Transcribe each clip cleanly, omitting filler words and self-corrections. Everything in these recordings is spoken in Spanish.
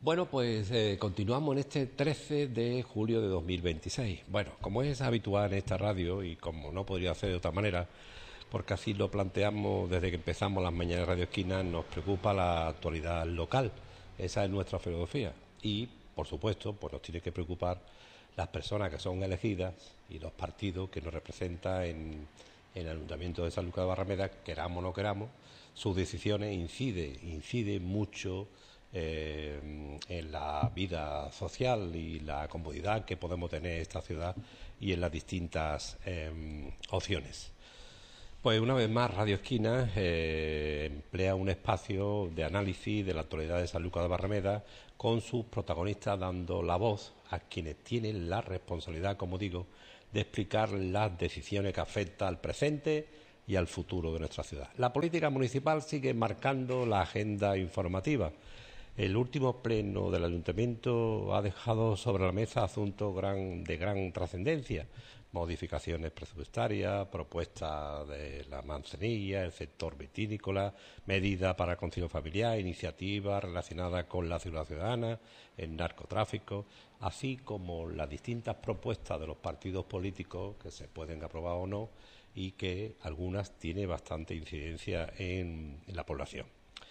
Bueno, pues continuamos en este 13 de julio de 2026. Bueno, como es habitual en esta radio y como no podría ser de otra manera, porque así lo planteamos desde que empezamos las mañanas de Radio Esquina, nos preocupa la actualidad local. Esa es nuestra filosofía. Y, por supuesto, pues nos tiene que preocupar las personas que son elegidas y los partidos que nos representan en el Ayuntamiento de Sanlúcar de Barrameda, queramos o no queramos, sus decisiones inciden mucho en la vida social y la comodidad que podemos tener en esta ciudad y en las distintas opciones. Pues una vez más Radio Esquina emplea un espacio de análisis de la actualidad de Sanlúcar de Barrameda con sus protagonistas dando la voz a quienes tienen la responsabilidad, como digo, de explicar las decisiones que afectan al presente y al futuro de nuestra ciudad. La política municipal sigue marcando la agenda informativa. El último pleno del Ayuntamiento ha dejado sobre la mesa asuntos de gran trascendencia, modificaciones presupuestarias, propuestas de la manzanilla, el sector vitícola, medidas para el concilio familiar, iniciativas relacionadas con la seguridad ciudadana, el narcotráfico, así como las distintas propuestas de los partidos políticos que se pueden aprobar o no y que algunas tienen bastante incidencia en la población.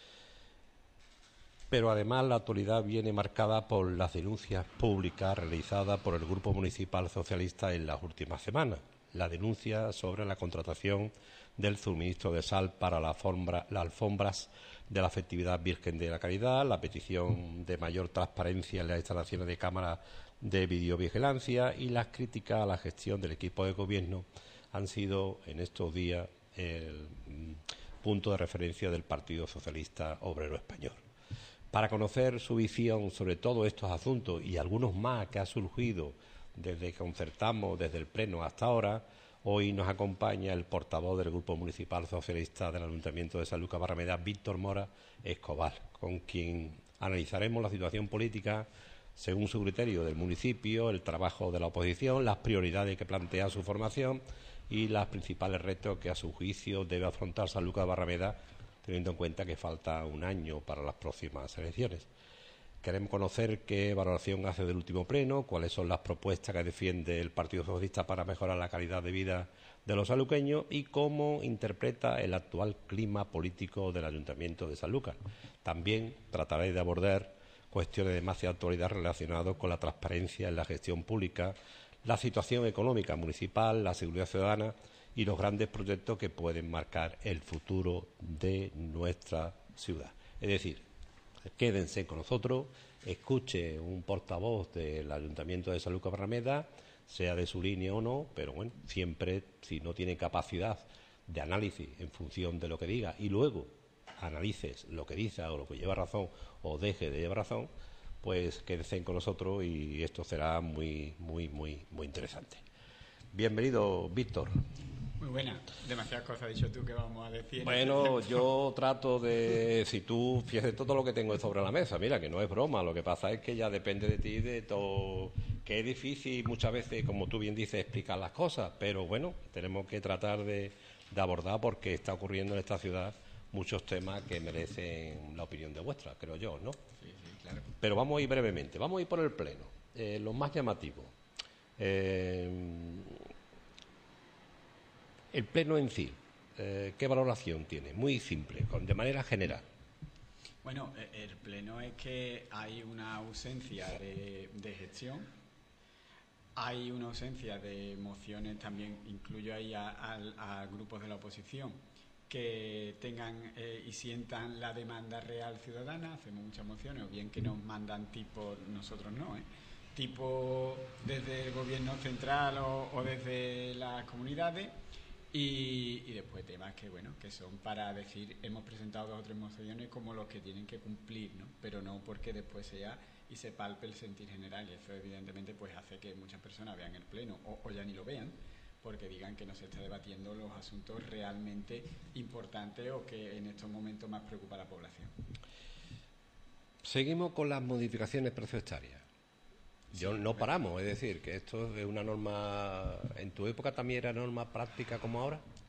Pero además la actualidad viene marcada por las denuncias públicas realizadas por el Grupo Municipal Socialista en las últimas semanas. La denuncia sobre la contratación del suministro de sal para las alfombras de la festividad Virgen de la Caridad, la petición de mayor transparencia en las instalaciones de cámaras de videovigilancia y las críticas a la gestión del equipo de gobierno han sido en estos días el punto de referencia del Partido Socialista Obrero Español. Para conocer su visión sobre todos estos asuntos y algunos más que ha surgido desde que concertamos desde el Pleno hasta ahora, hoy nos acompaña el portavoz del Grupo Municipal Socialista del Ayuntamiento de Sanlúcar de Barrameda, Víctor Mora Escobar, con quien analizaremos la situación política según su criterio del municipio, el trabajo de la oposición, las prioridades que plantea su formación y los principales retos que a su juicio debe afrontar Sanlúcar de Barrameda, teniendo en cuenta que falta un año para las próximas elecciones. Queremos conocer qué valoración hace del último pleno, cuáles son las propuestas que defiende el Partido Socialista para mejorar la calidad de vida de los sanluqueños y cómo interpreta el actual clima político del Ayuntamiento de Sanlúcar. También trataré de abordar cuestiones de máxima actualidad relacionadas con la transparencia en la gestión pública, la situación económica municipal, la seguridad ciudadana y los grandes proyectos que pueden marcar el futuro de nuestra ciudad. Es decir, quédense con nosotros, escuche un portavoz del Ayuntamiento de Sanlúcar de Barrameda, sea de su línea o no, pero bueno, siempre si no tiene capacidad de análisis en función de lo que diga y luego analices lo que dice o lo que lleva razón o deje de llevar razón, pues quédense con nosotros y esto será muy interesante. Bienvenido, Víctor. Muy buena. Demasiadas cosas has dicho tú que vamos a decir. Bueno, yo trato de... Si tú, fíjate todo lo que tengo sobre la mesa, mira, que no es broma, lo que pasa es que ya depende de ti, de todo, que es difícil muchas veces, como tú bien dices, explicar las cosas, pero bueno, tenemos que tratar de abordar porque está ocurriendo en esta ciudad muchos temas que merecen la opinión de vuestra, creo yo, ¿no? Sí, claro. Pero vamos a ir brevemente, vamos a ir por el pleno. Lo más llamativo. El pleno en sí, ¿qué valoración tiene? Muy simple, de manera general. Bueno, el pleno es que hay una ausencia de gestión, hay una ausencia de mociones, también incluyo ahí a grupos de la oposición que tengan y sientan la demanda real ciudadana. Hacemos muchas mociones, o bien que nos mandan tipo, nosotros no, tipo desde el gobierno central o desde las comunidades. Y después temas que bueno, que son para decir hemos presentado 2 o 3 mociones como los que tienen que cumplir, ¿no? Pero no porque después sea y se palpe el sentir general, y eso evidentemente pues hace que muchas personas vean el pleno o ya ni lo vean porque digan que no se está debatiendo los asuntos realmente importantes o que en estos momentos más preocupa a la población. Seguimos con las modificaciones presupuestarias. No paramos, es decir, que esto es una norma... ¿En tu época también era norma práctica como ahora?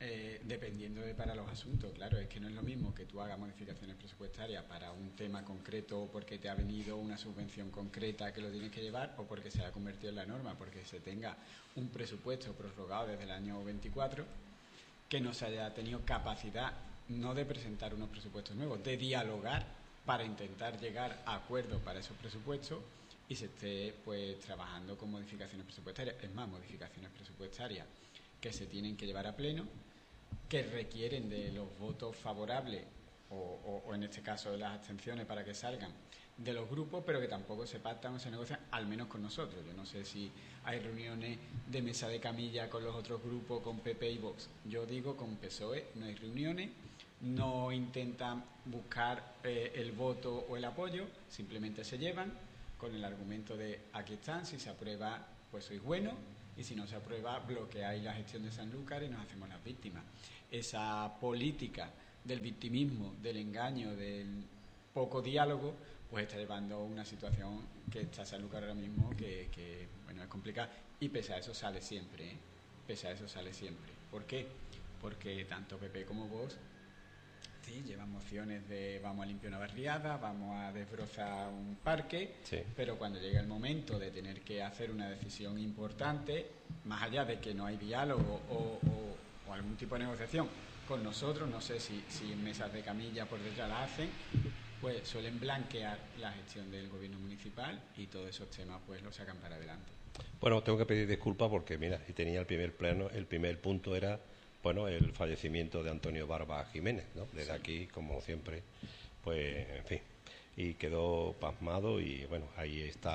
dependiendo de para los asuntos. Claro, es que no es lo mismo que tú hagas modificaciones presupuestarias para un tema concreto porque te ha venido una subvención concreta que lo tienes que llevar, o porque se haya convertido en la norma, porque se tenga un presupuesto prorrogado desde el año 24, que no se haya tenido capacidad no de presentar unos presupuestos nuevos, de dialogar para intentar llegar a acuerdos para esos presupuestos, y se esté pues trabajando con modificaciones presupuestarias. Es más, modificaciones presupuestarias que se tienen que llevar a pleno, que requieren de los votos favorables o en este caso de las abstenciones para que salgan de los grupos, pero que tampoco se pactan o se negocian, al menos con nosotros. Yo no sé si hay reuniones de mesa de camilla con los otros grupos, con PP y Vox. Yo digo con PSOE no hay reuniones, no intentan buscar el voto o el apoyo, simplemente se llevan con el argumento de aquí están, si se aprueba pues sois bueno, y si no se aprueba bloqueáis la gestión de Sanlúcar y nos hacemos las víctimas. Esa política del victimismo, del engaño, del poco diálogo, pues está llevando a una situación que está Sanlúcar ahora mismo que bueno, es complicada, y pese a eso sale siempre, ¿eh? Pese a eso sale siempre. ¿Por qué? Porque tanto PP como Vox sí, llevan mociones de vamos a limpiar una barriada, vamos a desbrozar un parque, sí, pero cuando llega el momento de tener que hacer una decisión importante, más allá de que no hay diálogo o algún tipo de negociación con nosotros, no sé si en mesas de camilla por detrás la hacen, pues suelen blanquear la gestión del gobierno municipal, y todos esos temas pues los sacan para adelante. Bueno, tengo que pedir disculpas porque, mira, y tenía el primer punto era, bueno, el fallecimiento de Antonio Barba Jiménez, ¿no? Desde aquí, como siempre, pues, en fin, y quedó pasmado y, bueno, ahí está,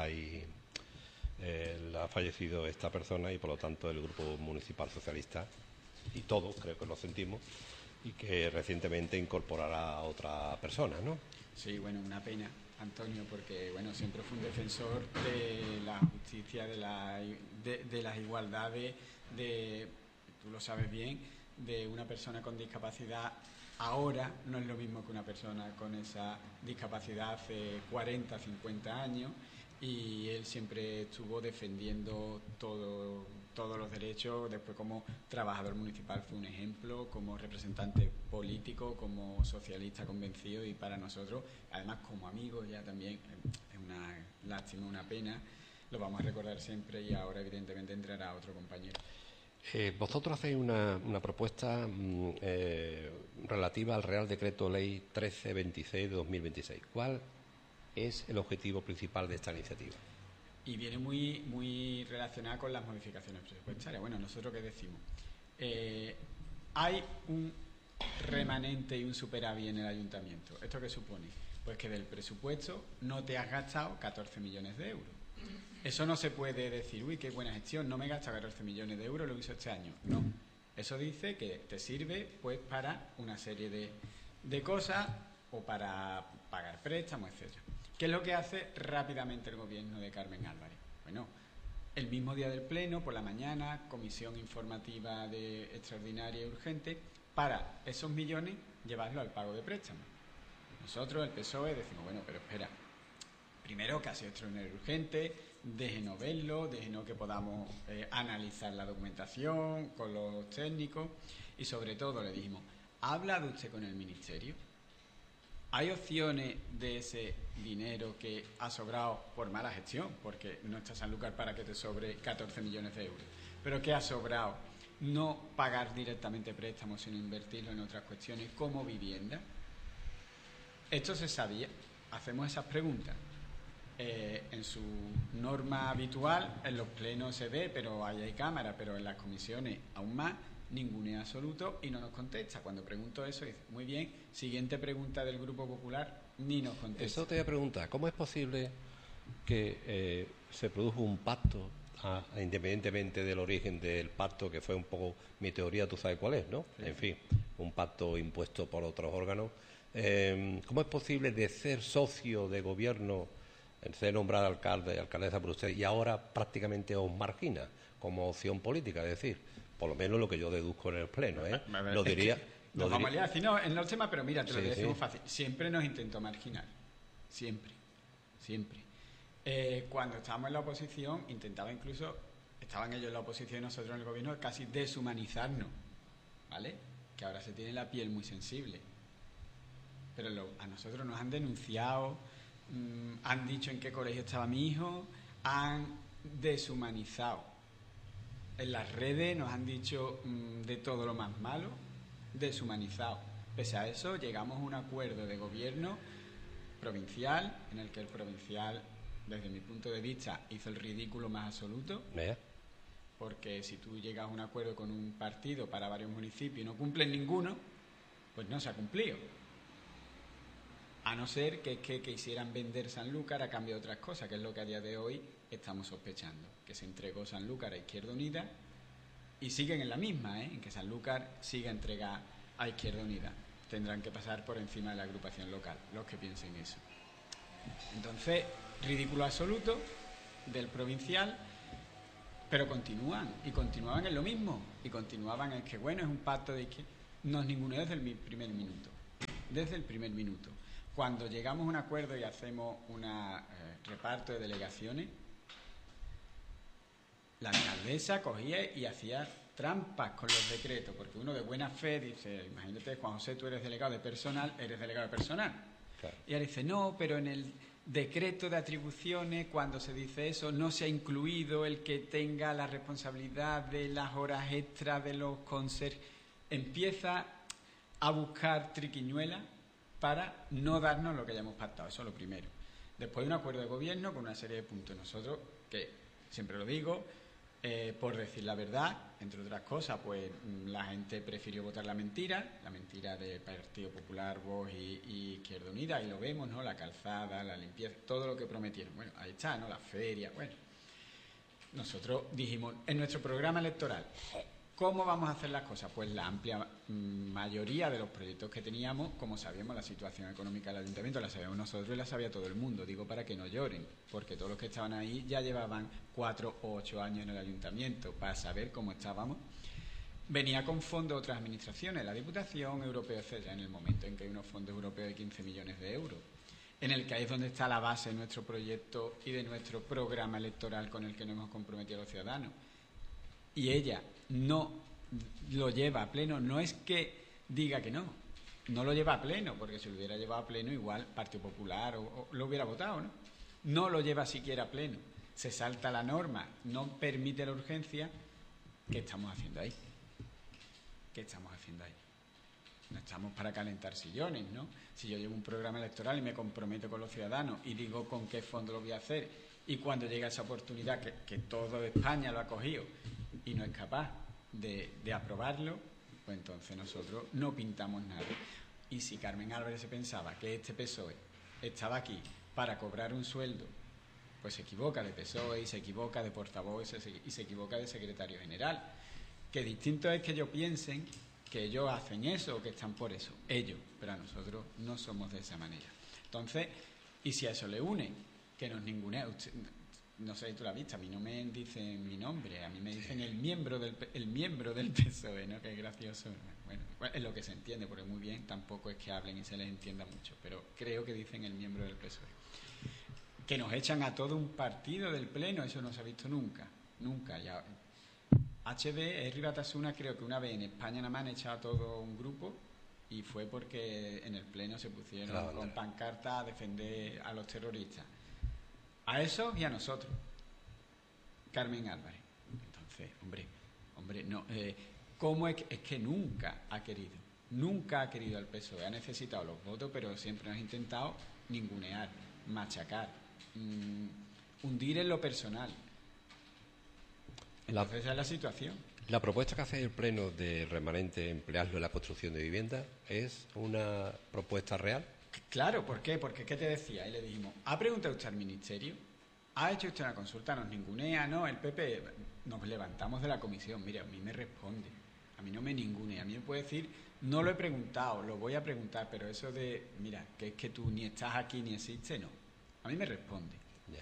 ha fallecido esta persona, y por lo tanto el Grupo Municipal Socialista, y todos creo que lo sentimos, y que recientemente incorporará a otra persona, ¿no? Sí, bueno, una pena, Antonio, porque bueno, siempre fue un defensor de la justicia, de las igualdades, tú lo sabes bien, de una persona con discapacidad. Ahora no es lo mismo que una persona con esa discapacidad hace 40, 50 años, y él siempre estuvo defendiendo todos los derechos. Después, como trabajador municipal, fue un ejemplo, como representante político, como socialista convencido, y para nosotros, además como amigo, ya también es una lástima, una pena. Lo vamos a recordar siempre, y ahora evidentemente entrará otro compañero. Vosotros hacéis una propuesta relativa al Real Decreto Ley 1326 de 2026. ¿Cuál es el objetivo principal de esta iniciativa? Y viene muy relacionada con las modificaciones presupuestarias. Bueno, ¿nosotros qué decimos? Hay un remanente y un superávit en el ayuntamiento. ¿Esto qué supone? Pues que del presupuesto no te has gastado 14 millones de euros. Eso no se puede decir, uy, qué buena gestión, no me he gastado 14 millones de euros, lo hizo este año. No. Eso dice que te sirve pues para una serie de cosas, o para pagar préstamos, etcétera. ¿Qué es lo que hace rápidamente el gobierno de Carmen Álvarez? Bueno, el mismo día del pleno, por la mañana, comisión informativa extraordinaria y urgente, para esos millones llevarlo al pago de préstamos. Nosotros, el PSOE, decimos, bueno, pero espera, primero que ha sido extraordinario y urgente, déjenos verlo, déjenos que podamos analizar la documentación con los técnicos, y sobre todo le dijimos, ¿ha hablado usted con el ministerio? ¿Hay opciones de ese dinero que ha sobrado por mala gestión? Porque no está Sanlúcar para que te sobre 14 millones de euros. ¿Pero qué ha sobrado? No pagar directamente préstamos, sino invertirlo en otras cuestiones como vivienda. Esto se sabía. Hacemos esas preguntas. En su norma habitual, en los plenos se ve, pero ahí hay cámara, pero en las comisiones aún más, ninguneo absoluto, y no nos contesta. Cuando pregunto eso, dice, muy bien, siguiente pregunta del Grupo Popular, ni nos contesta. Eso te voy a preguntar, ¿cómo es posible que se produjo un pacto, independientemente del origen del pacto, que fue un poco mi teoría, tú sabes cuál es, ¿no? Sí. En fin, un pacto impuesto por otros órganos. ¿Cómo es posible de ser socio de gobierno, ser nombrado alcalde y alcaldesa por usted, y ahora prácticamente os margina como opción política? Es decir, por lo menos lo que yo deduzco en el pleno, ¿eh? Lo diría... Nos vamos a liar, si no, en los temas, pero mira, te lo decimos fácil. Siempre nos intentó marginar. Siempre. Cuando estábamos en la oposición, estaban ellos en la oposición y nosotros en el gobierno, casi deshumanizarnos, ¿vale? que ahora se tiene la piel muy sensible. Pero a nosotros nos han denunciado, han dicho en qué colegio estaba mi hijo, han deshumanizado. En las redes nos han dicho de todo lo más malo, deshumanizado. Pese a eso, llegamos a un acuerdo de gobierno provincial, en el que el provincial, desde mi punto de vista, hizo el ridículo más absoluto. Porque si tú llegas a un acuerdo con un partido para varios municipios y no cumplen ninguno, pues no se ha cumplido. A no ser que quisieran vender Sanlúcar a cambio de otras cosas, que es lo que a día de hoy estamos sospechando. Que se entregó Sanlúcar a Izquierda Unida y siguen en la misma, en que Sanlúcar siga entregada a Izquierda Unida. Tendrán que pasar por encima de la agrupación local, los que piensen eso. Entonces, ridículo absoluto del provincial, pero continuaban en lo mismo. Y continuaban en que, bueno, es un pacto de que no es ninguno desde el primer minuto. Desde el primer minuto. Cuando llegamos a un acuerdo y hacemos un reparto de delegaciones, la alcaldesa cogía y hacía trampas con los decretos, porque uno de buena fe dice, imagínate, Juan José, tú eres delegado de personal, Claro. Y ahora dice, no, pero en el decreto de atribuciones, cuando se dice eso, no se ha incluido el que tenga la responsabilidad de las horas extras de los conserjes. Empieza a buscar triquiñuelas para no darnos lo que hayamos pactado. Eso es lo primero. Después de un acuerdo de gobierno con una serie de puntos. Nosotros, que siempre lo digo, por decir la verdad, entre otras cosas, pues la gente prefirió votar la mentira del Partido Popular, Vox y Izquierda Unida, y lo vemos, ¿no? La calzada, la limpieza, todo lo que prometieron. Bueno, ahí está, ¿no? La feria, bueno. Nosotros dijimos, en nuestro programa electoral, ¿cómo vamos a hacer las cosas? Pues la amplia mayoría de los proyectos que teníamos, como sabíamos la situación económica del ayuntamiento, la sabíamos nosotros y la sabía todo el mundo. Digo para que no lloren, porque todos los que estaban ahí ya llevaban 4 o 8 años en el ayuntamiento para saber cómo estábamos. Venía con fondos de otras administraciones, la Diputación Europea, etcétera, en el momento en que hay unos fondos europeos de 15 millones de euros, en el que ahí es donde está la base de nuestro proyecto y de nuestro programa electoral con el que nos hemos comprometido a los ciudadanos. Y ella no lo lleva a pleno, no es que diga que no lo lleva a pleno, porque si lo hubiera llevado a pleno igual Partido Popular o lo hubiera votado, ¿no? No lo lleva siquiera a pleno, se salta la norma, no permite la urgencia. ¿Qué estamos haciendo ahí? No estamos para calentar sillones, ¿no? Si yo llevo un programa electoral y me comprometo con los ciudadanos y digo con qué fondo lo voy a hacer, y cuando llega esa oportunidad que todo España lo ha cogido y no es capaz de aprobarlo, pues entonces nosotros no pintamos nada. Y si Carmen Álvarez se pensaba que este PSOE estaba aquí para cobrar un sueldo, pues se equivoca de PSOE y se equivoca de portavoz y se equivoca de secretario general. Que distinto es que ellos piensen que ellos hacen eso o que están por eso, ellos, pero a nosotros no somos de esa manera. Entonces, y si a eso le une que nos ningunea, no sé si tú la has visto, a mí no me dicen mi nombre, a mí me dicen el miembro del PSOE, ¿no? Que es gracioso. Bueno, es lo que se entiende, porque muy bien, tampoco es que hablen y se les entienda mucho, pero creo que dicen el miembro del PSOE. Que nos echan a todo un partido del pleno, eso no se ha visto nunca. Ya. HB, Herri Batasuna, creo que una vez en España nada más han echado a todo un grupo y fue porque en el pleno se pusieron con pancartas a defender a los terroristas. A esos y a nosotros. Carmen Álvarez. Entonces, hombre, no. ¿Cómo es que nunca ha querido al PSOE? Ha necesitado los votos, pero siempre nos ha intentado ningunear, machacar, hundir en lo personal. Entonces esa es la situación. La propuesta que hace el Pleno de remanente emplearlo en la construcción de viviendas es una propuesta real. Claro, ¿por qué? Porque, ¿qué te decía? Y le dijimos, ¿ha preguntado usted al Ministerio? ¿Ha hecho usted una consulta? Nos ningunea, ¿no? El PP, nos levantamos de la comisión. Mira, a mí me responde, a mí no me ningunea. A mí me puede decir, no lo he preguntado, lo voy a preguntar, pero eso de, mira, que es que tú ni estás aquí ni existes, no. A mí me responde. Yeah.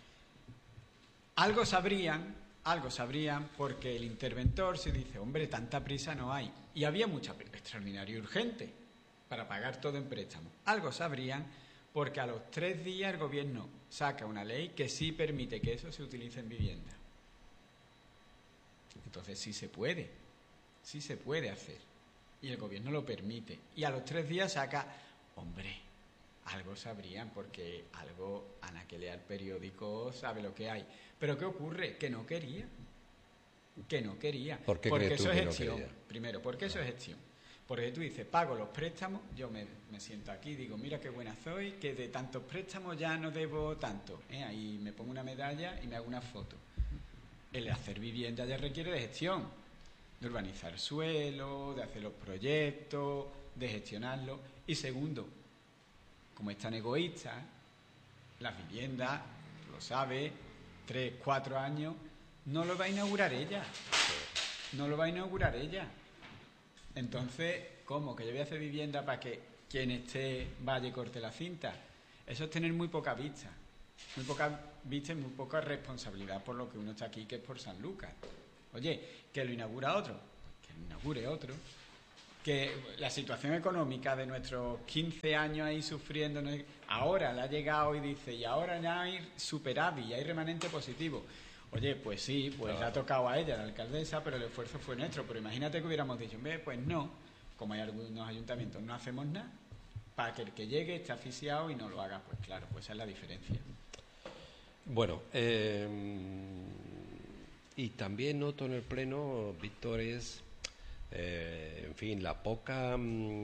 Algo sabrían porque el interventor se dice, hombre, tanta prisa no hay. Y había mucha extraordinaria y urgente para pagar todo en préstamo. Algo sabrían porque a los 3 días el gobierno saca una ley que sí permite que eso se utilice en vivienda. Entonces sí se puede hacer. y el gobierno lo permite. Y a los 3 días saca, hombre, algo sabrían, porque algo Ana que lea el periódico sabe lo que hay. Pero ¿qué ocurre? Que no quería. ¿Por qué porque crees tú eso es que no gestión. quería? Primero, porque eso es gestión. Porque tú dices, pago los préstamos, yo me siento aquí y digo, mira qué buena soy, que de tantos préstamos ya no debo tanto. Ahí me pongo una medalla y me hago una foto. El hacer vivienda ya requiere de gestión, de urbanizar suelo, de hacer los proyectos, de gestionarlo. Y segundo, como es tan egoísta, las viviendas, lo sabe, 3, 4 años, no lo va a inaugurar ella. Entonces, ¿cómo? ¿Que yo voy a hacer vivienda para que quien esté vaya y corte la cinta? Eso es tener muy poca vista. Muy poca vista y muy poca responsabilidad por lo que uno está aquí, que es por Sanlúcar. Oye, ¿que lo inaugura otro? Pues que lo inaugure otro. Que la situación económica de nuestros 15 años ahí sufriendo, ahora le ha llegado y dice, y ahora ya hay superávit, y hay remanente positivo. Oye, pues sí, pues le ha tocado a ella, la alcaldesa, pero el esfuerzo fue nuestro. Pero imagínate que hubiéramos dicho, pues no, como hay algunos ayuntamientos, no hacemos nada, para que el que llegue esté asfixiado y no lo haga. Pues claro, pues esa es la diferencia. Bueno, y también noto en el Pleno, Víctor, en fin, la poca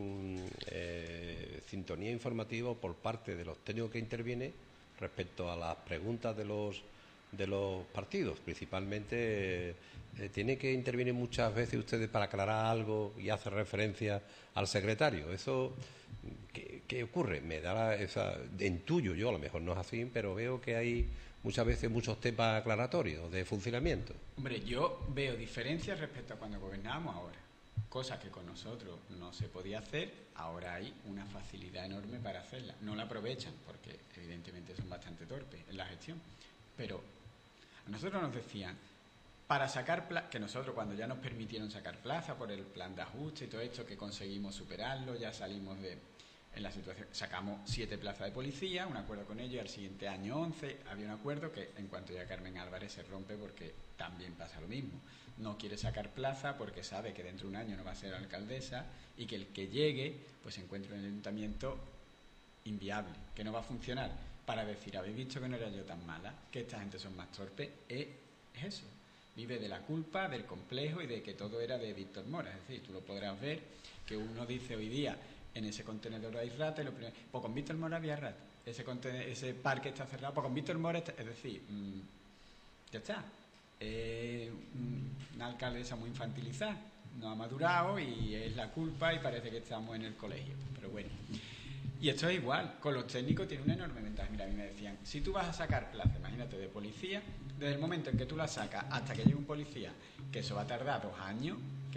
sintonía informativa por parte de los técnicos que intervienen respecto a las preguntas de los partidos. Principalmente tiene que intervenir muchas veces ustedes para aclarar algo y hacer referencia al secretario. Eso, ¿qué ocurre? Me da intuyo yo, a lo mejor no es así, pero veo que hay muchas veces muchos temas aclaratorios de funcionamiento. Hombre, yo veo diferencias respecto a cuando gobernábamos ahora. Cosas que con nosotros no se podía hacer, ahora hay una facilidad enorme para hacerla. No la aprovechan porque evidentemente son bastante torpes en la gestión. Pero a nosotros nos decían, para sacar que nosotros cuando ya nos permitieron sacar plaza por el plan de ajuste y todo esto, que conseguimos superarlo, ya salimos en la situación, sacamos 7 plazas de policía, un acuerdo con ellos, y al siguiente año 11, había un acuerdo que en cuanto ya Carmen Álvarez se rompe porque también pasa lo mismo. No quiere sacar plaza porque sabe que dentro de un año no va a ser alcaldesa y que el que llegue pues se encuentra en el ayuntamiento inviable, que no va a funcionar, para decir, habéis visto que no era yo tan mala, que esta gente son más torpes, es eso. Vive de la culpa, del complejo y de que todo era de Víctor Mora. Es decir, tú lo podrás ver, que uno dice hoy día, en ese contenedor hay rata, pues con Víctor Mora había rata. Ese parque está cerrado, pues con Víctor Mora es decir, ya está. Una alcaldesa muy infantilizada, no ha madurado y es la culpa y parece que estamos en el colegio. Pero bueno. Y esto es igual, con los técnicos tiene una enorme ventaja. Mira, a mí me decían, si tú vas a sacar plaza, imagínate, de policía, desde el momento en que tú la sacas hasta que llegue un policía, que eso va a tardar 2 años,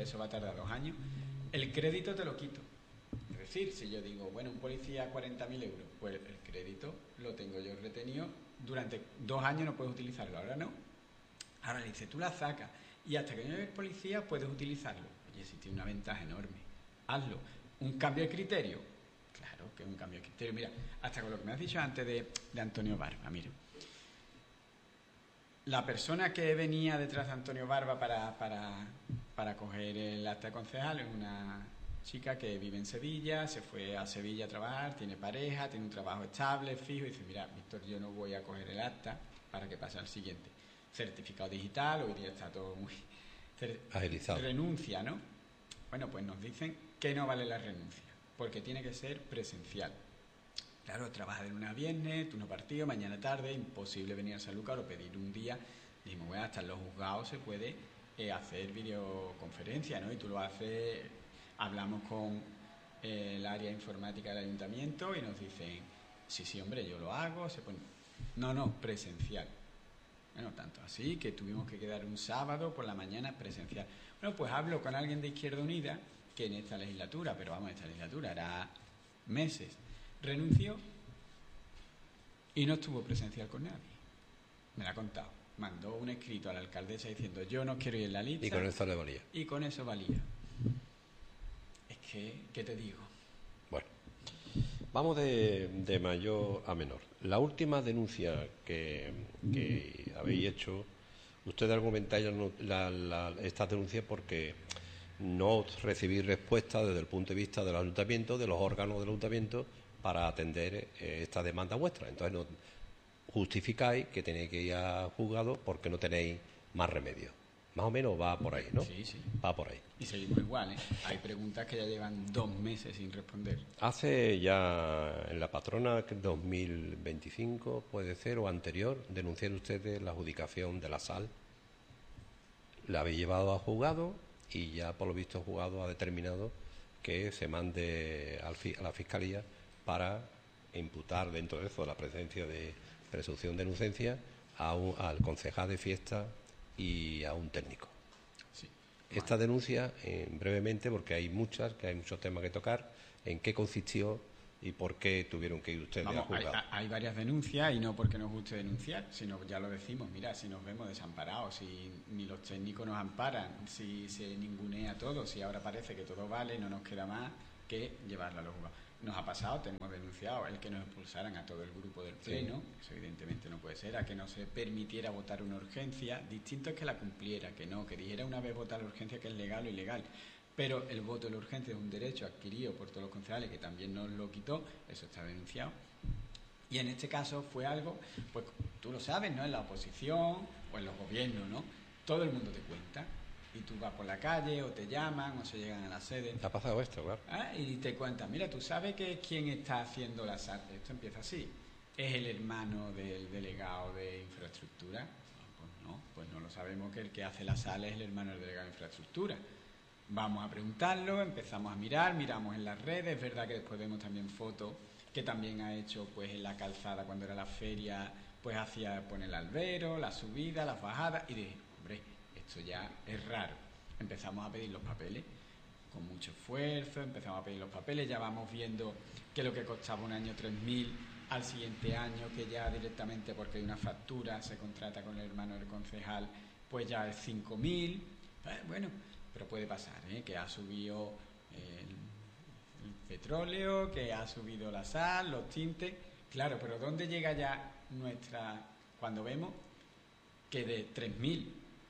el crédito te lo quito. Es decir, si yo digo, bueno, un policía 40.000 euros, pues el crédito lo tengo yo retenido, durante 2 años no puedes utilizarlo, ahora no. Ahora le dice, tú la sacas y hasta que llegue el policía puedes utilizarlo. Oye, si tiene una ventaja enorme, hazlo. Un cambio de criterio. Claro, que es un cambio de criterio. Mira, hasta con lo que me has dicho antes de Antonio Barba, mira. La persona que venía detrás de Antonio Barba para coger el acta de concejal es una chica que vive en Sevilla, se fue a Sevilla a trabajar, tiene pareja, tiene un trabajo estable, fijo, y dice, mira, Víctor, yo no voy a coger el acta para que pase al siguiente. Certificado digital, hoy día está todo muy agilizado. Renuncia, ¿no? Bueno, pues nos dicen que no vale la renuncia, porque tiene que ser presencial. Claro, trabaja de lunes a viernes, turno partido, mañana tarde, imposible venir a Sanlúcar o pedir un día. Dijimos, bueno, hasta en los juzgados se puede hacer videoconferencia, ¿no? Y tú lo haces, hablamos con el área informática del ayuntamiento y nos dicen, sí, hombre, yo lo hago, se pone... No, presencial. Bueno, tanto así que tuvimos que quedar un sábado por la mañana presencial. Bueno, pues hablo con alguien de Izquierda Unida, que en esta legislatura, pero vamos, esta legislatura hará meses, renunció y no estuvo presencial con nadie. Me lo ha contado. Mandó un escrito a la alcaldesa diciendo, yo no quiero ir en la lista. Y con eso le valía. Y con eso valía. Es que, ¿qué te digo? Bueno, vamos de mayor a menor. La última denuncia que habéis hecho, ustedes argumentáis esta denuncia porque no recibir respuesta desde el punto de vista del ayuntamiento, de los órganos del ayuntamiento, para atender esta demanda vuestra. Entonces no justificáis que tenéis que ir a juzgado porque no tenéis más remedio. Más o menos va por ahí, ¿no? Sí, sí. Va por ahí. Y seguimos igual, ¿eh? Hay preguntas que ya llevan 2 meses sin responder. Hace ya en la patrona, que 2025 puede ser, o anterior, denunciaron ustedes la adjudicación de la sal. La habéis llevado a juzgado y ya por lo visto el juzgado ha determinado que se mande a la Fiscalía para imputar dentro de eso la presencia de presunción de inocencia al concejal de fiesta y a un técnico. Sí. Esta denuncia, brevemente, porque hay muchos temas que tocar, ¿en qué consistió y por qué tuvieron que ir ustedes a juzgado? Hay varias denuncias y no porque nos guste denunciar, sino ya lo decimos, mira, si nos vemos desamparados, si ni los técnicos nos amparan, si se ningunea todo, si ahora parece que todo vale, no nos queda más que llevarlo a los juzgados. Nos ha pasado, tenemos denunciado el que nos expulsaran a todo el grupo del Pleno, sí. Eso evidentemente no puede ser, a que no se permitiera votar una urgencia, distinto es que la cumpliera, que no, que dijera una vez votar la urgencia que es legal o ilegal, pero el voto de la urgencia es un derecho adquirido por todos los concejales que también nos lo quitó, eso está denunciado. Y en este caso fue algo, pues tú lo sabes, ¿no? En la oposición o en los gobiernos, ¿no? Todo el mundo te cuenta. Y tú vas por la calle, o te llaman, o se llegan a la sede. ¿Te ha pasado esto, claro? Y te cuentan, mira, ¿tú sabes que quién está haciendo la sal? Esto empieza así. ¿Es el hermano del delegado de infraestructura? Pues no lo sabemos, que el que hace la sal es el hermano del delegado de infraestructura. Vamos a preguntarlo, empezamos a mirar, miramos en las redes. Es verdad que después vemos también fotos que también ha hecho pues en la calzada cuando era la feria, pues hacía poner el albero, la subida, las bajadas, y dije, hombre, esto ya es raro. Empezamos a pedir los papeles con mucho esfuerzo, empezamos a pedir los papeles, ya vamos viendo que lo que costaba un año 3.000, al siguiente año, que ya directamente porque hay una factura, se contrata con el hermano del concejal, pues ya es 5.000. Bueno, pero puede pasar, que ha subido el petróleo, que ha subido la sal, los tintes. Claro, pero ¿dónde llega ya cuando vemos que de 3.000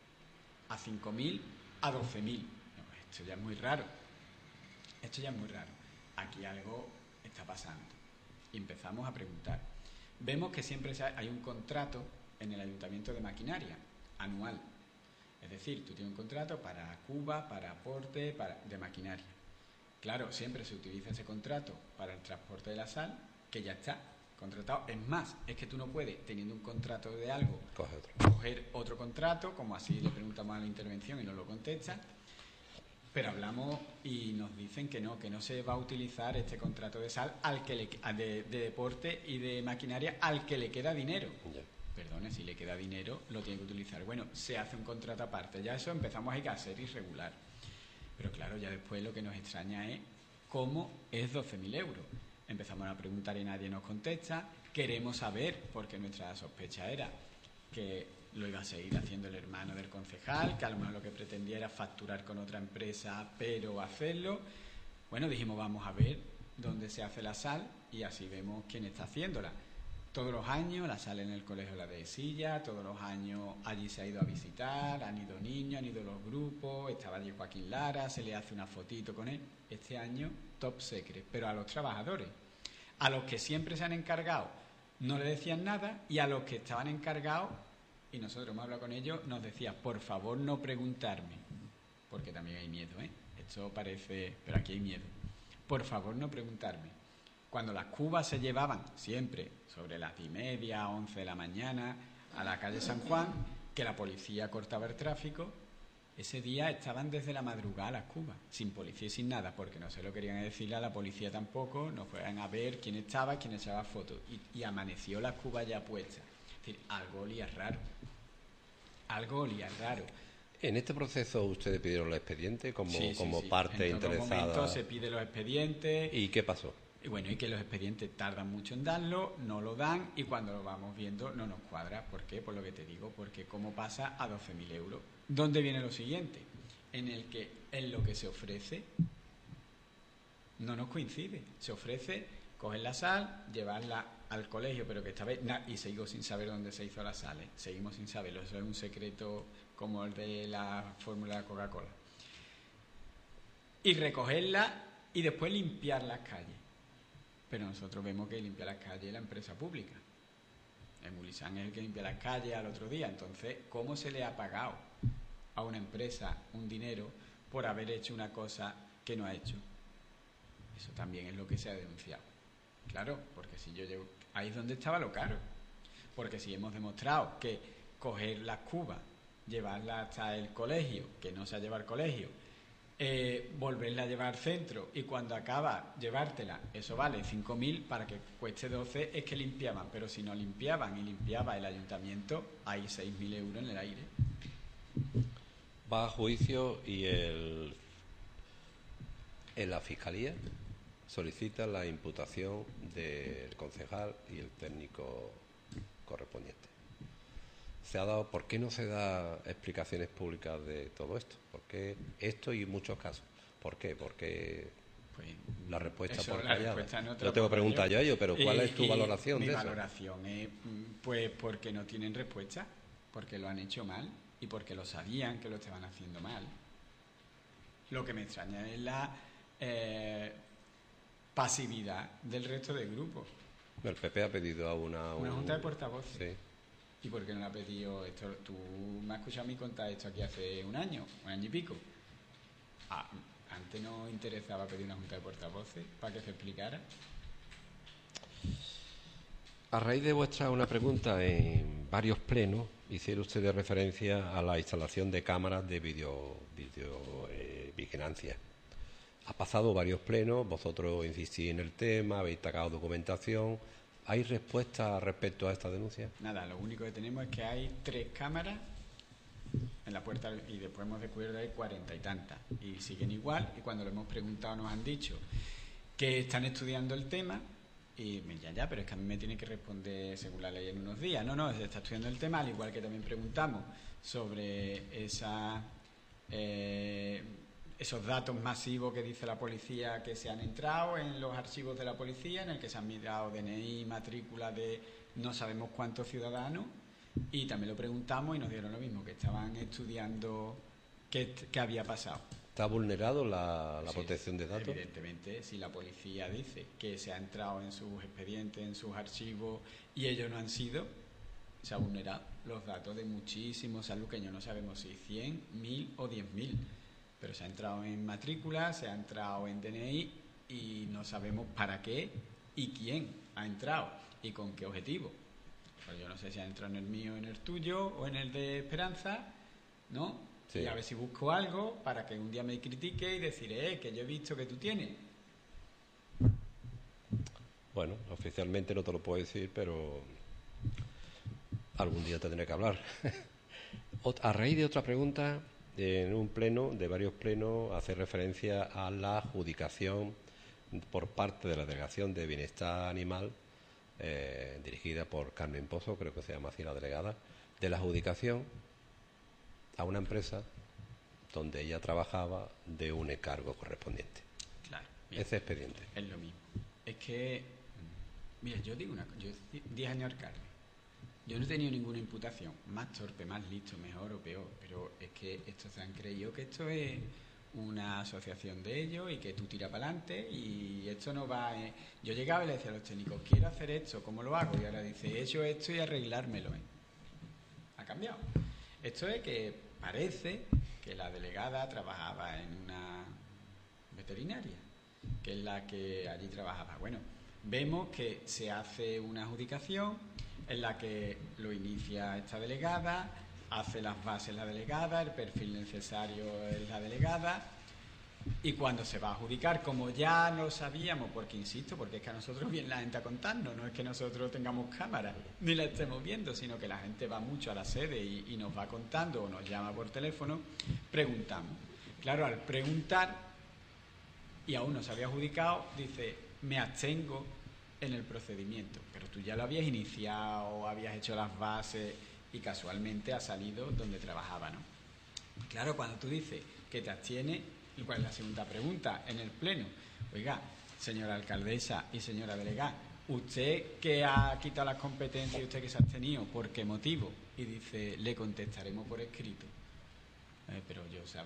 a 5.000 a 12.000? No, esto ya es muy raro. Esto ya es muy raro. Aquí algo está pasando. Y empezamos a preguntar. Vemos que siempre hay un contrato en el Ayuntamiento de Maquinaria, anual. Es decir, tú tienes un contrato para Cuba, para aporte, de maquinaria. Claro, siempre se utiliza ese contrato para el transporte de la sal, que ya está contratado. Es más, es que tú no puedes, teniendo un contrato de algo, coger otro contrato, como así le preguntamos a la intervención y nos lo contesta, pero hablamos y nos dicen que no se va a utilizar este contrato de sal de deporte y de maquinaria al que le queda dinero. Perdone, si le queda dinero, lo tiene que utilizar. Bueno, se hace un contrato aparte. Ya eso empezamos a ser irregular. Pero claro, ya después lo que nos extraña es cómo es 12.000 euros. Empezamos a preguntar y nadie nos contesta. Queremos saber, porque nuestra sospecha era que lo iba a seguir haciendo el hermano del concejal, que a lo mejor lo que pretendía era facturar con otra empresa, pero hacerlo. Bueno, dijimos, vamos a ver dónde se hace la sal y así vemos quién está haciéndola. Todos los años la sal en el colegio La Dehesilla, todos los años allí se ha ido a visitar, han ido niños, han ido los grupos, estaba allí Joaquín Lara, se le hace una fotito con él. Este año, top secret, pero a los trabajadores, a los que siempre se han encargado, no le decían nada, y a los que estaban encargados, y nosotros hemos hablado con ellos, nos decía, por favor no preguntarme, porque también hay miedo, esto parece, pero aquí hay miedo, por favor no preguntarme. Cuando las cubas se llevaban siempre sobre las 10:30, 11 de la mañana a la calle San Juan, que la policía cortaba el tráfico, ese día estaban desde la madrugada las cubas, sin policía y sin nada, porque no se lo querían decirle a la policía tampoco, no fueran a ver quién estaba, quién echaba fotos, y amaneció las cubas ya puestas. Es decir, algo olía raro. Algo olía raro. ¿En este proceso ustedes pidieron los expedientes como sí. parte en todo interesada? momento se pide los expedientes. ¿Y qué pasó? Y bueno, y que los expedientes tardan mucho en darlo, no lo dan, y cuando lo vamos viendo no nos cuadra. ¿Por qué? Por lo que te digo, porque cómo pasa a 12.000 euros. ¿Dónde viene lo siguiente? En el que en lo que se ofrece no nos coincide. Se ofrece coger la sal, llevarla al colegio, pero que esta vez... y sigo sin saber dónde se hizo la sal, seguimos sin saberlo. Eso es un secreto como el de la fórmula de Coca-Cola. y recogerlas y después limpiar las calles. Pero nosotros vemos que limpia las calles la empresa pública. El Mulisán es el que limpia las calles al otro día. Entonces, ¿cómo se le ha pagado a una empresa un dinero por haber hecho una cosa que no ha hecho? Eso también es lo que se ha denunciado. Claro, porque si yo llevo... Ahí es donde estaba lo caro. Porque si hemos demostrado que coger las cubas, llevarlas hasta el colegio, que no se ha llevado al colegio, volverla a llevar al centro y cuando acaba llevártela, eso vale 5.000, para que cueste 12 es que limpiaban, pero si no limpiaban y limpiaba el ayuntamiento, hay 6.000 euros en el aire. Va a juicio y en la Fiscalía solicita la imputación del concejal y el técnico correspondiente. ¿Por qué no se da explicaciones públicas de todo esto? ¿Por qué esto y muchos casos? ¿Por qué? Porque pues, la respuesta por callada. No tengo que preguntar yo a ellos, pero ¿cuál es tu valoración de eso? Mi valoración es pues porque no tienen respuesta, porque lo han hecho mal y porque lo sabían que lo estaban haciendo mal. Lo que me extraña es la pasividad del resto del grupo. El PP ha pedido a una junta de portavoces. Sí. ¿Y por qué no le ha pedido esto? Tú me has escuchado a mí contar esto aquí hace un año y pico. Antes no interesaba pedir una junta de portavoces para que se explicara. A raíz de una pregunta en varios plenos, hicieron ustedes referencia a la instalación de cámaras de vigilancia. Ha pasado varios plenos, vosotros insistís en el tema, habéis sacado documentación. ¿Hay respuesta respecto a esta denuncia? Nada, lo único que tenemos es que hay 3 cámaras en la puerta y después hemos descubierto que hay 40 y tantas. Y siguen igual, y cuando lo hemos preguntado nos han dicho que están estudiando el tema y ya, pero es que a mí me tiene que responder según la ley en unos días. No, se está estudiando el tema, al igual que también preguntamos sobre esos datos masivos que dice la policía que se han entrado en los archivos de la policía, en el que se han mirado DNI, matrícula de no sabemos cuántos ciudadanos, y también lo preguntamos y nos dieron lo mismo, que estaban estudiando qué había pasado. ¿Está vulnerado la protección de datos? Evidentemente, si la policía dice que se ha entrado en sus expedientes, en sus archivos, y ellos no han sido, se ha vulnerado los datos de muchísimos saluqueños. No sabemos si 100, 1.000 o 10.000. Pero se ha entrado en matrícula, se ha entrado en DNI y no sabemos para qué y quién ha entrado y con qué objetivo. Pues yo no sé si ha entrado en el mío, en el tuyo o en el de Esperanza, ¿no? Sí. Y a ver si busco algo para que un día me critique y decir, que yo he visto que tú tienes. Bueno, oficialmente no te lo puedo decir, pero algún día tendré que hablar. A raíz de otra pregunta, en un pleno, de varios plenos, hace referencia a la adjudicación por parte de la Delegación de Bienestar Animal, dirigida por Carmen Pozo, creo que se llama así la delegada, de la adjudicación a una empresa donde ella trabajaba de un encargo correspondiente. Claro. Ese expediente. Es lo mismo. Es que, mira, yo digo una cosa, yo 10 años al cargo. Yo no he tenido ninguna imputación, más torpe, más listo, mejor o peor, pero es que estos se han creído que esto es una asociación de ellos y que tú tiras para adelante y esto no va... Yo llegaba y le decía a los técnicos, quiero hacer esto, ¿cómo lo hago? Y ahora dice, he hecho esto y arreglármelo. Ha cambiado. Esto es que parece que la delegada trabajaba en una veterinaria, que es la que allí trabajaba. Bueno, vemos que se hace una adjudicación en la que lo inicia esta delegada, hace las bases la delegada, el perfil necesario es la delegada, y cuando se va a adjudicar, como ya lo sabíamos, porque insisto, porque es que a nosotros viene la gente a contarnos, no es que nosotros tengamos cámara ni la estemos viendo, sino que la gente va mucho a la sede y nos va contando o nos llama por teléfono, preguntamos. Claro, al preguntar, y aún no se había adjudicado, dice, me abstengo en el procedimiento, pero tú ya lo habías iniciado, habías hecho las bases y casualmente ha salido donde trabajaba, ¿no? Claro, cuando tú dices que te abstienes, ¿cuál es la segunda pregunta en el pleno? Oiga, señora alcaldesa y señora delegada, usted que ha quitado las competencias y usted que se ha abstenido, ¿por qué motivo? Y dice, le contestaremos por escrito. Pero yo, ¿sabes?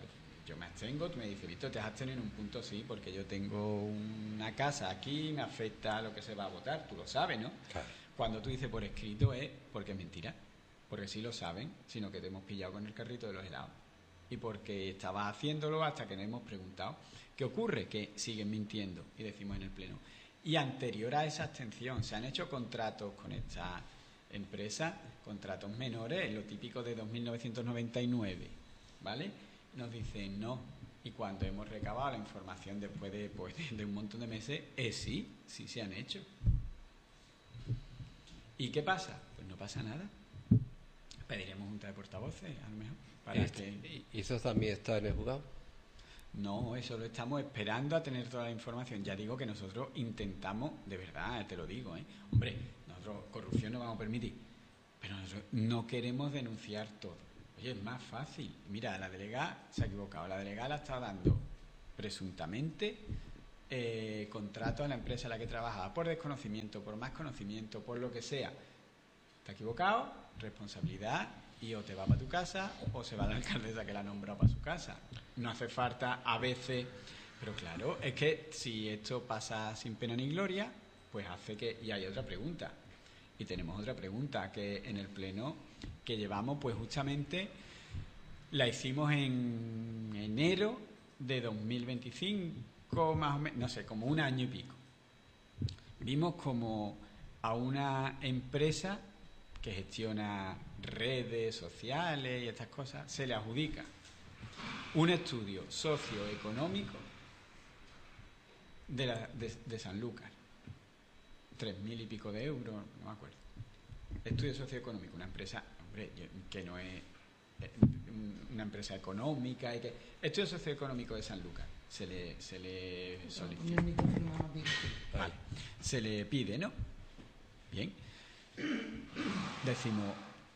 yo me abstengo, tú me dices, Víctor, te has abstenido en un punto, sí, porque yo tengo una casa aquí, me afecta lo que se va a votar, tú lo sabes, ¿no? Claro. Cuando tú dices por escrito es porque es mentira, porque sí lo saben, sino que te hemos pillado con el carrito de los helados. Y porque estabas haciéndolo hasta que nos hemos preguntado. ¿Qué ocurre? Que siguen mintiendo, y decimos en el pleno. Y anterior a esa abstención, se han hecho contratos con esta empresa, contratos menores, lo típico de 2.999, ¿vale? Nos dicen no. Y cuando hemos recabado la información después de un montón de meses, sí se han hecho. ¿Y qué pasa? Pues no pasa nada. Pediremos junta de portavoces, a lo mejor. ¿Y eso también está en el juzgado? No, eso lo estamos esperando a tener toda la información. Ya digo que nosotros intentamos, de verdad, te lo digo, hombre, nosotros corrupción no vamos a permitir, pero nosotros no queremos denunciar todo. Oye, es más fácil. Mira, la delegada se ha equivocado. La delegada ha estado dando presuntamente contrato a la empresa a la que trabajaba por desconocimiento, por más conocimiento, por lo que sea. Te ha equivocado, responsabilidad, y o te va para tu casa o se va la alcaldesa que la ha nombrado para su casa. No hace falta a veces, pero claro, es que si esto pasa sin pena ni gloria, pues hace que... Y hay otra pregunta, y tenemos otra pregunta que en el pleno que llevamos, pues justamente la hicimos en enero de 2025, más o menos, no sé, como un año y pico. Vimos como a una empresa que gestiona redes sociales y estas cosas, se le adjudica un estudio socioeconómico de Sanlúcar, 3.000 y pico de euros, no me acuerdo. Estudio socioeconómico, una empresa, hombre, que no es una empresa económica, y que estudio socioeconómico de Sanlúcar se le solicita. Vale, se le pide, ¿no? Bien. Decimos,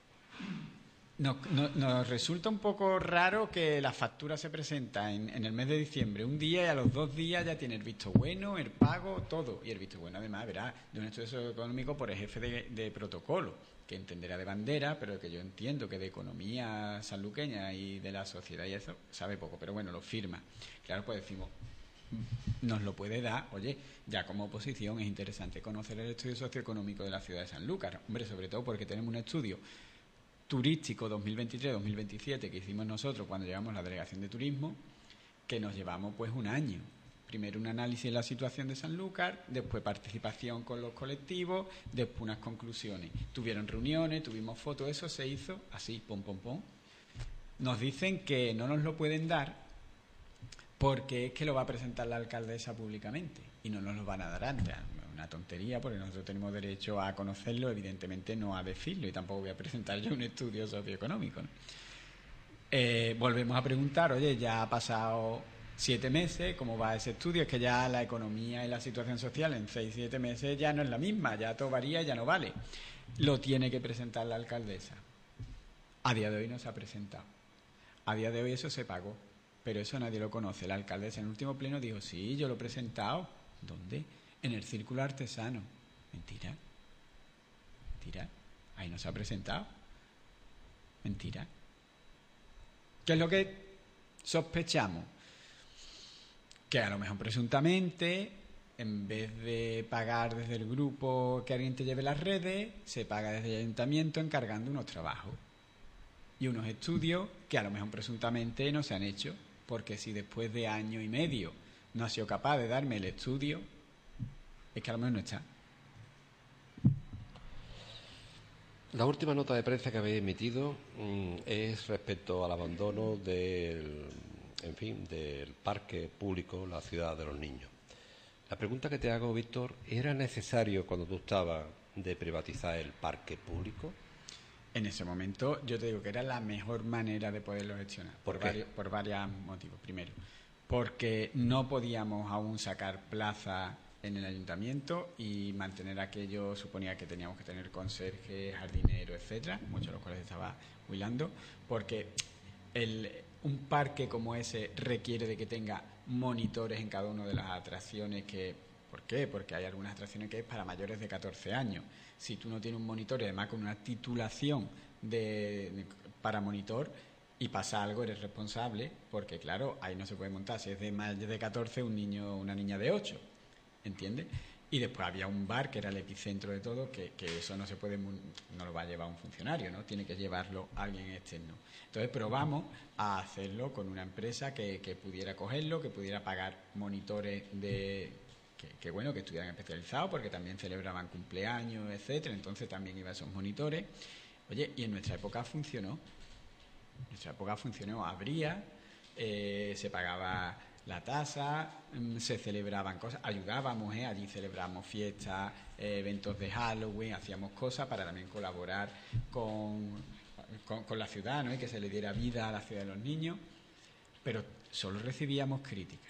nos resulta un poco raro que la factura se presenta en el mes de diciembre un día y a los 2 días ya tiene el visto bueno, el pago, todo. Y el visto bueno, además, verá, de un estudio socioeconómico por el jefe de protocolo, que entenderá de bandera, pero que yo entiendo que de economía sanluqueña y de la sociedad y eso sabe poco, pero bueno, lo firma. Claro, pues decimos, nos lo puede dar, oye, ya como oposición es interesante conocer el estudio socioeconómico de la ciudad de Sanlúcar, hombre, sobre todo porque tenemos un estudio turístico 2023-2027 que hicimos nosotros cuando llevamos la delegación de turismo, que nos llevamos pues un año. Primero un análisis de la situación de Sanlúcar, después participación con los colectivos, después unas conclusiones. Tuvieron reuniones, tuvimos fotos, eso se hizo así, pom, pom, pom. Nos dicen que no nos lo pueden dar porque es que lo va a presentar la alcaldesa públicamente y no nos lo van a dar antes. Una tontería, porque nosotros tenemos derecho a conocerlo, evidentemente no a decirlo, y tampoco voy a presentar yo un estudio socioeconómico, ¿no? Volvemos a preguntar, oye, ya ha pasado 7 meses, ¿cómo va ese estudio? Es que ya la economía y la situación social en 6-7 meses ya no es la misma, ya todo varía y ya no vale. Lo tiene que presentar la alcaldesa. A día de hoy no se ha presentado. A día de hoy eso se pagó, pero eso nadie lo conoce. La alcaldesa en el último pleno dijo, sí, yo lo he presentado. ¿Dónde? En el Círculo Artesano. Mentira. Mentira. Ahí no se ha presentado. Mentira. ¿Qué es lo que sospechamos? Que a lo mejor presuntamente, en vez de pagar desde el grupo que alguien te lleve las redes, se paga desde el ayuntamiento encargando unos trabajos y unos estudios que a lo mejor presuntamente no se han hecho, porque si después de 1 año y medio no ha sido capaz de darme el estudio, es que a lo mejor no está. La última nota de prensa que habéis emitido es respecto al abandono del parque público, la Ciudad de los Niños. La pregunta que te hago, Víctor, ¿era necesario cuando tú estabas de privatizar el parque público? En ese momento yo te digo que era la mejor manera de poderlo gestionar. ¿Por qué? Por varios motivos. Primero, porque no podíamos aún sacar plaza en el ayuntamiento y mantener aquello suponía que teníamos que tener conserje, jardinero, etcétera, muchos de los cuales estaba huilando, porque un parque como ese requiere de que tenga monitores en cada una de las atracciones que... ¿Por qué? Porque hay algunas atracciones que es para mayores de 14 años. Si tú no tienes un monitor y además con una titulación para monitor, y pasa algo, eres responsable, porque claro, ahí no se puede montar. Si es de más de 14, un niño o una niña de 8, ¿entiendes? Y después había un bar que era el epicentro de todo, que eso no se puede, no lo va a llevar un funcionario, ¿no? Tiene que llevarlo alguien externo. Entonces probamos a hacerlo con una empresa que pudiera cogerlo, que pudiera pagar monitores que estuvieran especializados, porque también celebraban cumpleaños, etcétera. Entonces también iba a esos monitores. Oye, y en nuestra época funcionó. Abría, se pagaba la tasa, se celebraban cosas, ayudábamos, allí celebramos fiestas, eventos de Halloween, hacíamos cosas para también colaborar con la ciudad, ¿no? Y que se le diera vida a la ciudad de los niños, pero solo recibíamos críticas.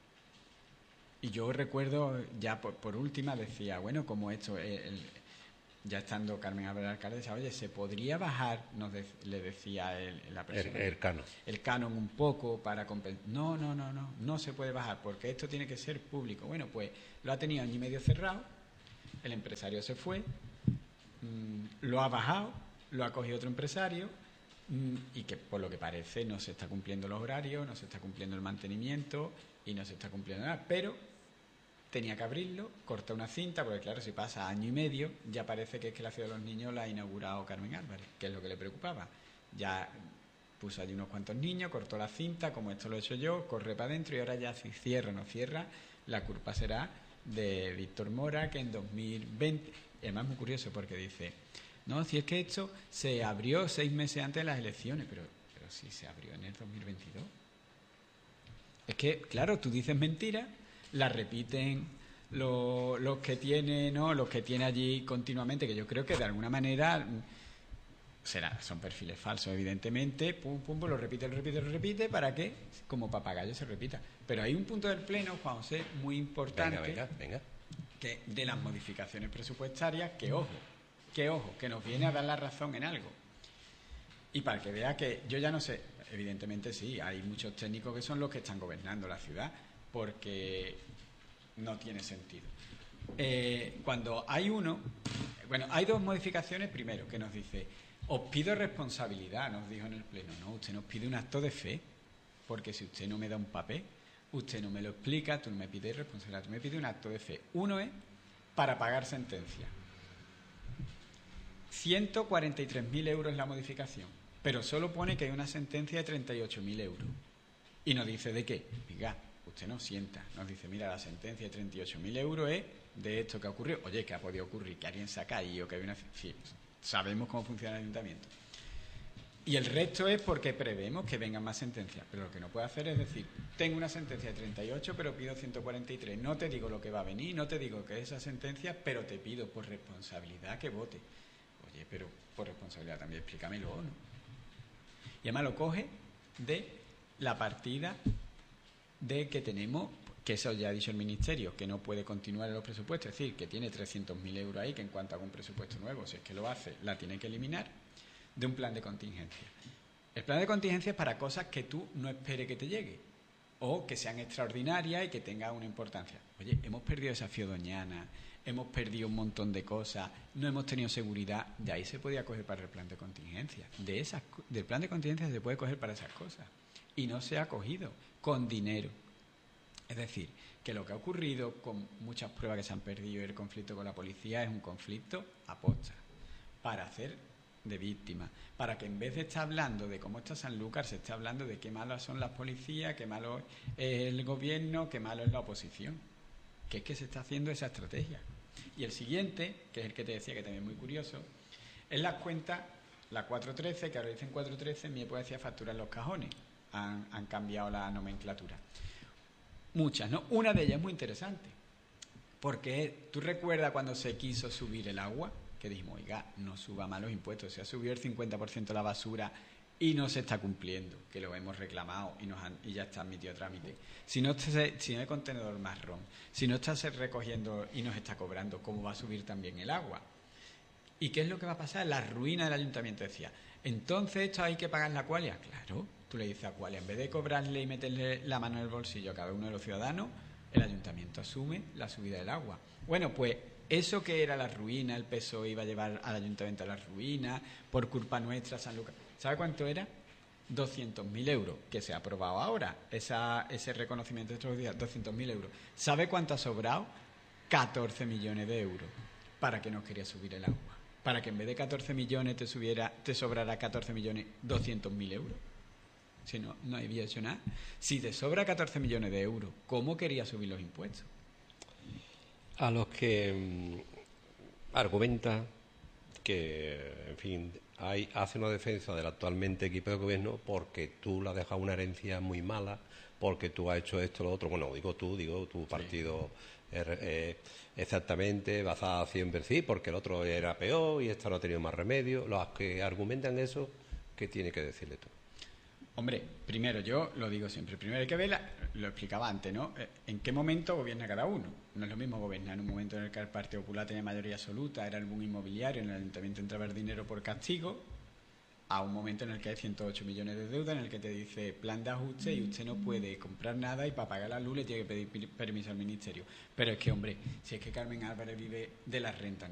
Y yo recuerdo, ya por última, decía, bueno, como esto, ya estando Carmen Álvarez alcalde, decía, oye, ¿se podría bajar? Le decía la persona. El canon. El canon un poco para compensar. No se puede bajar porque esto tiene que ser público. Bueno, pues lo ha tenido año y medio cerrado, el empresario se fue, lo ha bajado, lo ha cogido otro empresario y que por lo que parece no se está cumpliendo los horarios, no se está cumpliendo el mantenimiento y no se está cumpliendo nada, pero tenía que abrirlo, cortar una cinta, porque claro, si pasa año y medio, ya parece que es que la Ciudad de los Niños la ha inaugurado Carmen Álvarez, que es lo que le preocupaba. Ya puso allí unos cuantos niños, cortó la cinta, como esto lo he hecho yo, corre para adentro y ahora ya si cierra o no cierra, la culpa será de Víctor Mora, que en 2020, además es muy curioso porque dice, no, si es que esto se abrió 6 meses antes de las elecciones, pero sí se abrió en el 2022. Es que, claro, tú dices mentiras, la repiten los que tiene, ¿no? Los que tiene allí continuamente, que yo creo que de alguna manera son perfiles falsos, evidentemente, lo repite, ¿para qué? Como papagayo se repita. Pero hay un punto del Pleno, Juan José, muy importante, venga. Que de las modificaciones presupuestarias, que nos viene a dar la razón en algo. Y para que vea que yo ya no sé, evidentemente sí, hay muchos técnicos que son los que están gobernando la ciudad, porque no tiene sentido. Cuando hay hay 2 modificaciones. Primero, que nos dice, os pido responsabilidad, nos dijo en el Pleno. No, usted nos pide un acto de fe, porque si usted no me da un papel, usted no me lo explica, tú no me pides responsabilidad, tú me pides un acto de fe. Uno es para pagar sentencia. 143.000 euros la modificación, pero solo pone que hay una sentencia de 38.000 euros. Y nos dice, ¿de qué? Diga, usted nos sienta, nos dice, mira, la sentencia de 38.000 euros es de esto que ha ocurrido. Oye, ¿qué ha podido ocurrir? Que alguien se ha caído, que hay una... Sí, sabemos cómo funciona el ayuntamiento. Y el resto es porque prevemos que vengan más sentencias. Pero lo que no puede hacer es decir, tengo una sentencia de 38, pero pido 143. No te digo lo que va a venir, no te digo que es esa sentencia, pero te pido por responsabilidad que vote. Oye, pero por responsabilidad también explícamelo, ¿no? Y además lo coge de la partida de que tenemos, que eso ya ha dicho el Ministerio, que no puede continuar en los presupuestos, es decir, que tiene 300.000 euros ahí, que en cuanto haga un presupuesto nuevo, si es que lo hace, la tiene que eliminar, de un plan de contingencia. El plan de contingencia es para cosas que tú no esperes que te llegue, o que sean extraordinarias y que tengan una importancia. Oye, hemos perdido Desafío Doñana, hemos perdido un montón de cosas, no hemos tenido seguridad, de ahí se podía coger para el plan de contingencia. Del plan de contingencia se puede coger para esas cosas. Y no se ha cogido con dinero. Es decir, que lo que ha ocurrido con muchas pruebas que se han perdido y el conflicto con la policía es un conflicto aposta, para hacer de víctima, para que en vez de estar hablando de cómo está Sanlúcar, se esté hablando de qué malas son las policías, qué malo es el gobierno, qué malo es la oposición. Que es que se está haciendo esa estrategia. Y el siguiente, que es el que te decía que también es muy curioso, es las cuentas, la 413, que ahora dicen 413, en mi época decía facturar los cajones. Han cambiado la nomenclatura. Muchas, ¿no? Una de ellas es muy interesante, porque tú recuerdas cuando se quiso subir el agua, que dijimos, oiga, no suba más los impuestos, se ha subido el 50% la basura y no se está cumpliendo, que lo hemos reclamado y ya está admitido trámite. Si no hay contenedor marrón, si no está recogiendo y nos está cobrando, ¿cómo va a subir también el agua? ¿Y qué es lo que va a pasar? La ruina del ayuntamiento. Decía, entonces esto hay que pagar la Aqualia. Claro, tú le dices a Aqualia, en vez de cobrarle y meterle la mano en el bolsillo a cada uno de los ciudadanos, el ayuntamiento asume la subida del agua. Bueno, pues eso que era la ruina, el PSOE iba a llevar al ayuntamiento a la ruina, por culpa nuestra, Sanlúcar. ¿Sabe cuánto era? 200.000 euros, que se ha aprobado ahora, ese reconocimiento de estos días, 200.000 euros. ¿Sabe cuánto ha sobrado? 14 millones de euros. ¿Para qué nos quería subir el agua? Para que en vez de 14 millones te sobrara 14 millones 200.000 euros. Si no, no había hecho nada. Si te sobra 14 millones de euros, ¿cómo quería subir los impuestos? A los que argumenta que, en fin, hace una defensa del actualmente equipo de gobierno porque tú le has dejado una herencia muy mala, porque tú has hecho esto, lo otro. Bueno, digo tu partido exactamente, basada siempre sí, porque el otro era peor y esta no ha tenido más remedio. Los que argumentan eso, ¿qué tiene que decirle tú? Hombre, primero, yo lo digo siempre, primero hay que ver, lo explicaba antes, ¿no? ¿En qué momento gobierna cada uno? No es lo mismo gobernar en un momento en el que el Partido Popular tenía mayoría absoluta, era el boom inmobiliario, en el ayuntamiento entraba el dinero por castigo, a un momento en el que hay 108 millones de deuda, en el que te dice plan de ajuste y usted no puede comprar nada y para pagar la luz le tiene que pedir permiso al ministerio. Pero es que, hombre, si es que Carmen Álvarez vive de las rentas,